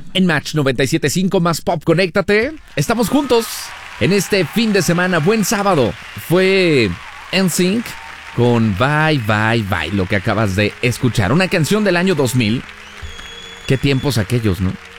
En Match 97.5 más Pop, conéctate. Estamos juntos en este fin de semana. Buen sábado. Fue NSYNC con Bye Bye Bye, lo que acabas de escuchar. Una canción del año 2000. Qué tiempos aquellos, ¿no?